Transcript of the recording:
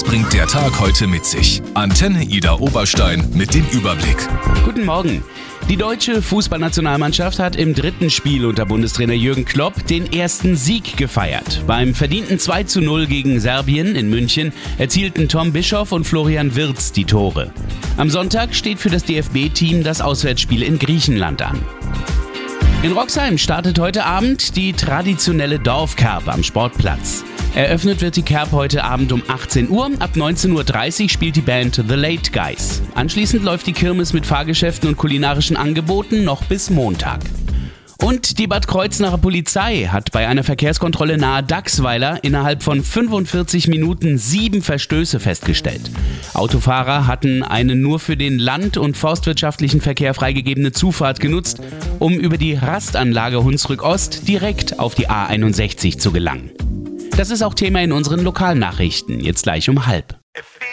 bringt der Tag heute mit sich? Antenne Ida Oberstein mit dem Überblick. Guten Morgen. Die deutsche Fußballnationalmannschaft hat im dritten Spiel unter Bundestrainer Jürgen Klopp den ersten Sieg gefeiert. Beim verdienten 2:0 gegen Serbien in München erzielten Tom Bischoff und Florian Wirtz die Tore. Am Sonntag steht für das DFB-Team das Auswärtsspiel in Griechenland an. In Roxheim startet heute Abend die traditionelle Dorfkerb am Sportplatz. Eröffnet wird die Kerb heute Abend um 18 Uhr. Ab 19.30 Uhr spielt die Band The Late Guys. Anschließend läuft die Kirmes mit Fahrgeschäften und kulinarischen Angeboten noch bis Montag. Und die Bad Kreuznacher Polizei hat bei einer Verkehrskontrolle nahe Dachsweiler innerhalb von 45 Minuten 7 Verstöße festgestellt. Autofahrer hatten eine nur für den land- und forstwirtschaftlichen Verkehr freigegebene Zufahrt genutzt, um über die Rastanlage Hunsrück Ost direkt auf die A61 zu gelangen. Das ist auch Thema in unseren Lokalnachrichten, jetzt gleich um 12:30.